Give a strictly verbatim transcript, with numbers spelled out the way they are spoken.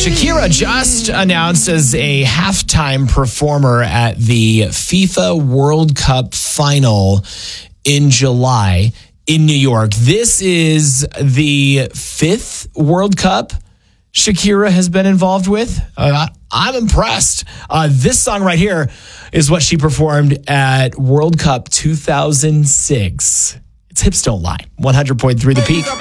Shakira just announced as a halftime performer at the FIFA World Cup final in July in New York. This is the fifth World Cup Shakira has been involved with. Uh, I'm impressed. Uh, this song right here is what she performed at World Cup two thousand six. It's Hips Don't Lie. one hundred point three The Peak.